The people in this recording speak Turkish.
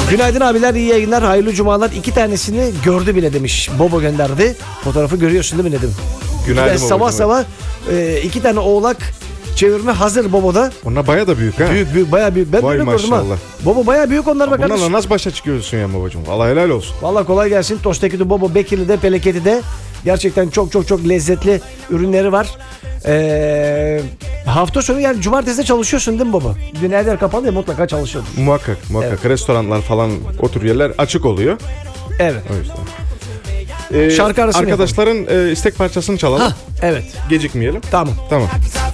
Günaydın abiler, iyi yayınlar, hayırlı cumalar. 2 tanesini gördü bile demiş. Bobo gönderdi. Fotoğrafı görüyorsun değil mi Nedim? Günaydın sabah sabah 2 tane oğlak çevirme hazır Bobo'da. Onlar baya da büyük ha. Büyük bayağı büyük. Ben Vay de gördüm ha. maşallah. Bobo bayağı büyük onlar bak kardeşim. Bunlarla nasıl başa çıkıyorsun ya babacığım? Allah helal olsun. Vallahi kolay gelsin. Tosteki'de Bobo, Bekirli'de, Peleketi'de gerçekten çok lezzetli ürünleri var. Hafta sonu yani cumartesi de çalışıyorsun değil mi baba? Günlerdir kapalı ya, mutlaka çalışıyordur. Muhakkak. Evet. Restoranlar falan, o tür yerler açık oluyor. Evet. O yüzden. Şarkı arasını arkadaşların istek parçasını çalalım. Evet. Gecikmeyelim. Tamam.